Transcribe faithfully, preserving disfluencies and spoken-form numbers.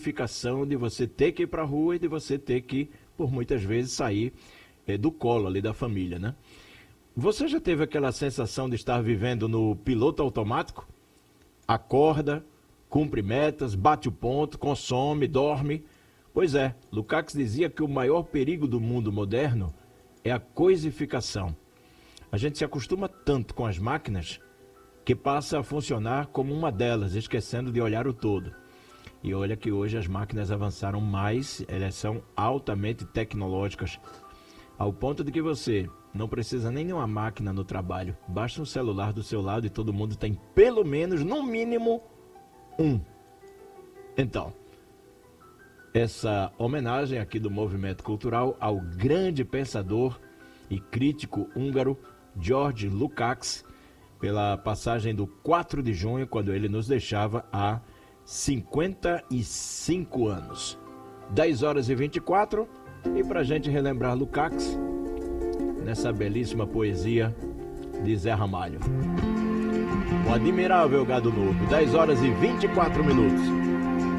coisificação de você ter que ir para a rua e de você ter que, por muitas vezes, sair é, do colo ali da família, né? Você já teve aquela sensação de estar vivendo no piloto automático? Acorda, cumpre metas, bate o ponto, consome, dorme. Pois é, Lukács dizia que o maior perigo do mundo moderno é a coisificação. A gente se acostuma tanto com as máquinas que passa a funcionar como uma delas, esquecendo de olhar o todo. E olha que hoje as máquinas avançaram mais, elas são altamente tecnológicas, ao ponto de que você não precisa nem de uma máquina no trabalho. Basta um celular do seu lado e todo mundo tem pelo menos, no mínimo, um. Então, essa homenagem aqui do movimento cultural ao grande pensador e crítico húngaro George Lukács, pela passagem do quatro de junho, quando ele nos deixava há cinquenta e cinco anos. dez horas e vinte e quatro, e para a gente relembrar Lukács, nessa belíssima poesia de Zé Ramalho. O admirável Gado Novo, dez horas e vinte e quatro minutos.